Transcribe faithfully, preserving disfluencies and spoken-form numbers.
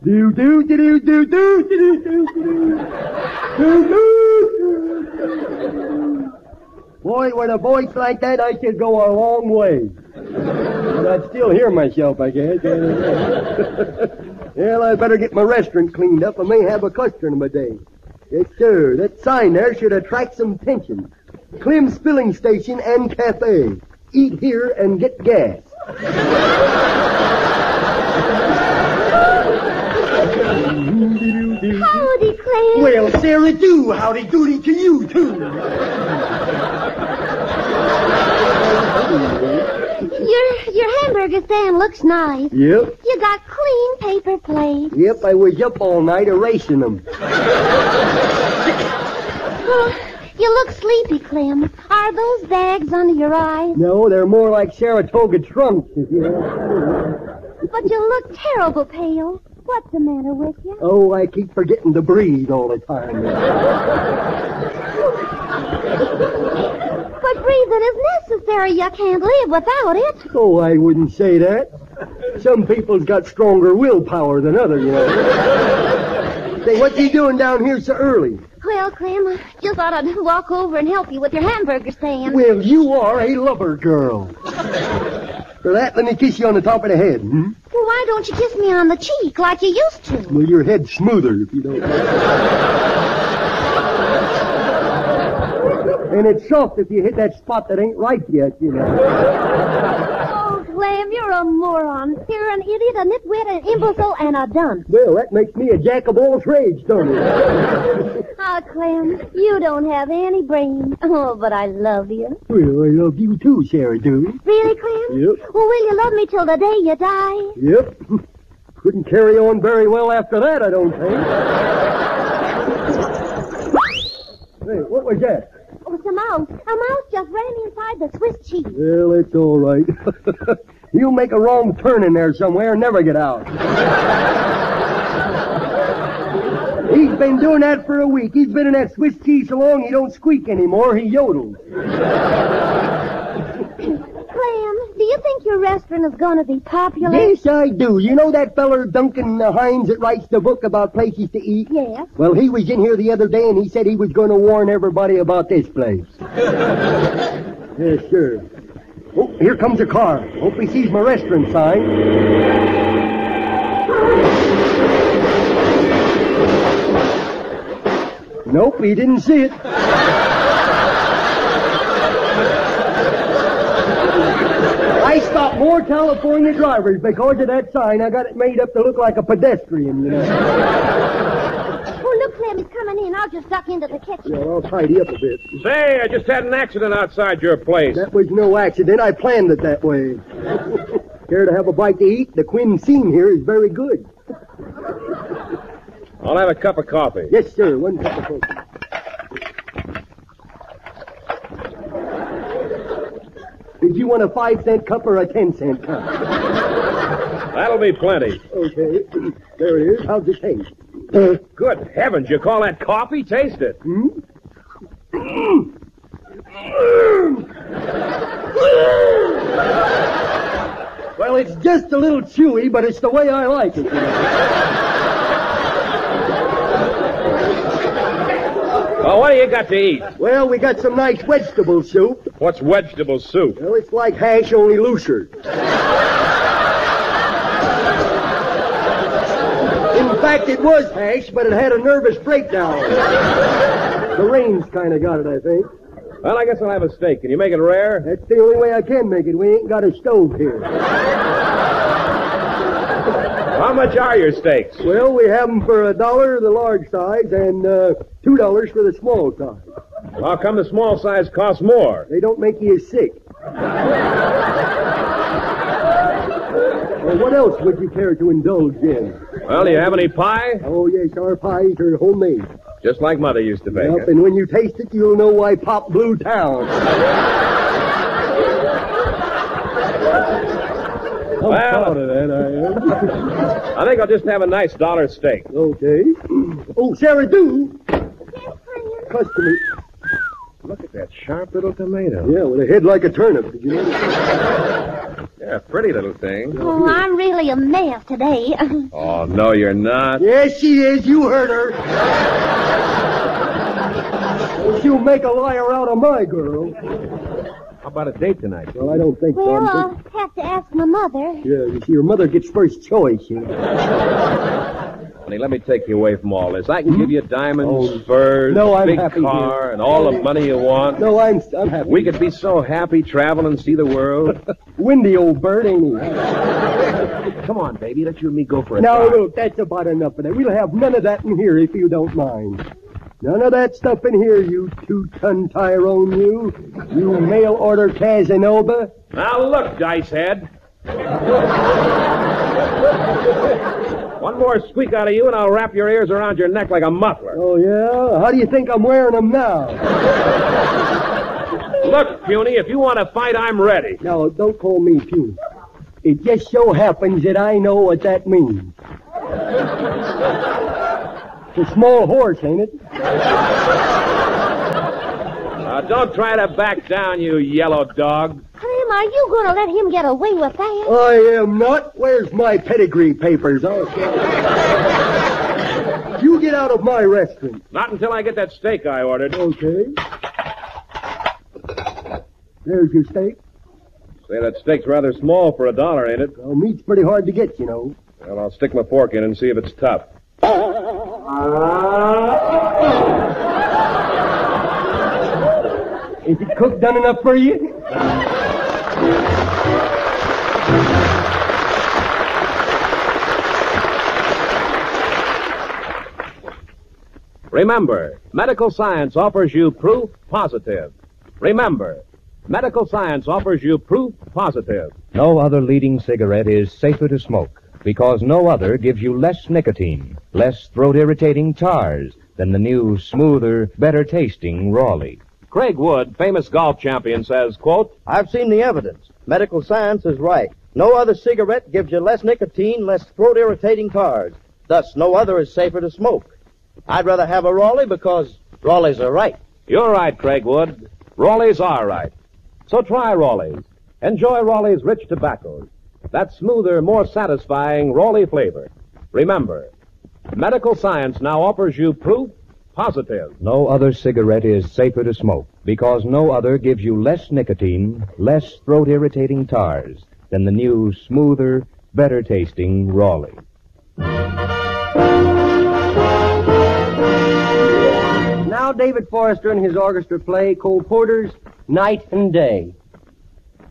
Do do do do do do do do do do. Boy, with a voice like that, I could go a long way. But I'd still hear myself, I guess. Well, I better get my restaurant cleaned up. I may have a customer today. Yes, sir. That sign there should attract some attention. Clem's Filling Station and Cafe. Eat here and get gas. Howdy, Clem. Well, Sarah, do howdy doody to you, too. Your your hamburger stand looks nice. Yep. You got clean paper plates. Yep, I was up all night erasing them. Oh, you look sleepy, Clem. Are those bags under your eyes? No, they're more like Saratoga trunks. You know? But you look terrible pale. What's the matter with you? Oh, I keep forgetting to breathe all the time. But breathing is necessary. You can't live without it. Oh, I wouldn't say that. Some people's got stronger willpower than others, you know. Say, what's he doing down here so early? Well, Clem, I just thought I'd walk over and help you with your hamburger stand. Well, you are a lover girl. For that, let me kiss you on the top of the head. Hmm? Well, why don't you kiss me on the cheek like you used to? Well, your head's smoother if you don't. And it's soft if you hit that spot that ain't right yet, you know. Oh, Clem, you're a moron. You're an idiot, a nitwit, an imbecile, and a dunce. Well, that makes me a jack of all trades, don't it? Ah, Clem, you don't have any brains. Oh, but I love you. Well, I love you too, Sarah, do Really, Clem? Yep. Well, will you love me till the day you die? Yep. Couldn't carry on very well after that, I don't think. Hey, what was that? Oh, it's a mouse. A mouse just ran inside the Swiss cheese. Well, it's all right. You'll make a wrong turn in there somewhere and never get out. He's been doing that for a week. He's been in that Swiss cheese so long he don't squeak anymore. He yodels. Clem, do you think your restaurant is going to be popular? Yes, I do. You know that feller Duncan uh, Hines that writes the book about places to eat? Yes. Well, he was in here the other day and he said he was going to warn everybody about this place. Yes, sure. Oh, here comes a car. Hope he sees my restaurant sign. Nope, he didn't see it. I stopped more California drivers because of that sign. I got it made up to look like a pedestrian, you know. Oh, look, Clem, he's coming in. I'll just duck into the kitchen. Yeah, I'll tidy up a bit. Say, I just had an accident outside your place. That was no accident. I planned it that way. Care to have a bite to eat? The cuisine here is very good. I'll have a cup of coffee. Yes, sir. One cup of coffee. Did you want a five-cent cup or a ten-cent cup? That'll be plenty. Okay. There it is. How's it taste? Good heavens, you call that coffee? Taste it. Hmm? Well, it's just a little chewy, but it's the way I like it. You know? Well, what do you got to eat? Well, we got some nice vegetable soup. What's vegetable soup? Well, it's like hash, only looser. In fact, it was hash, but it had a nervous breakdown. The rain's kind of got it, I think. Well, I guess I'll have a steak. Can you make it rare? That's the only way I can make it. We ain't got a stove here. How much are your steaks? Well, we have them for a dollar, the large size, and uh, two dollars for the small size. How come the small size costs more? They don't make you sick. Well, what else would you care to indulge in? Well, do you have any pie? Oh, yes, our pies are homemade. Just like Mother used to bake Yep, it. and when you taste it, you'll know why Pop blew town. I'm Well- proud of that, I am. I think I'll just have a nice dollar steak. Okay. Oh, Sarah, do. Customer. Look at that sharp little tomato. Yeah, with a head like a turnip. Did you notice that? Yeah, Yeah, pretty little thing. Oh, I'm really a mess today. Oh, no, you're not. Yes, she is. You heard her. She'll make a liar out of my girl. How about a date tonight? Well, I don't think so. Well, I'm I'll think- have to ask my mother. Yeah, you see, your mother gets first choice, you know. Honey, let me take you away from all this. I can give you diamonds, Oh, furs, no, I'm big happy car, here. and all the money you want. No, I'm, I'm happy. We could be so happy, travel and see the world. Windy old bird, ain't he? Come on, baby. Let you and me go for a Now, drive. look, that's about enough of that. We'll have none of that in here if you don't mind. None of that stuff in here, you two-ton Tyrone, you. You mail-order Casanova. Now, look, Dice Head. One more squeak out of you, and I'll wrap your ears around your neck like a muffler. Oh, yeah? How do you think I'm wearing them now? Look, Puny, if you want to fight, I'm ready. Now, don't call me puny. It just so happens that I know what that means. It's a small horse, ain't it? Now, don't try to back down, you yellow dog. Clem, are you going to let him get away with that? I am not. Where's my pedigree papers? I'll You get out of my restaurant. Not until I get that steak I ordered. Okay. There's your steak. Say, that steak's rather small for a dollar, ain't it? Well, meat's pretty hard to get, you know. Well, I'll stick my fork in and see if it's tough. Is it cooked done enough for you? Remember, medical science offers you proof positive. Remember, medical science offers you proof positive. No other leading cigarette is safer to smoke because no other gives you less nicotine, less throat-irritating tars than the new, smoother, better-tasting Raleigh. Craig Wood, famous golf champion, says, quote, I've seen the evidence. Medical science is right. No other cigarette gives you less nicotine, less throat-irritating tars. Thus, no other is safer to smoke. I'd rather have a Raleigh because Raleighs are right. You're right, Craig Wood. Raleighs are right. So try Raleighs. Enjoy Raleigh's rich tobaccos. That smoother, more satisfying Raleigh flavor. Remember, medical science now offers you proof positive. No other cigarette is safer to smoke because no other gives you less nicotine, less throat-irritating tars than the new, smoother, better-tasting Raleigh. Now David Forrester and his orchestra play Cole Porter's Night and Day.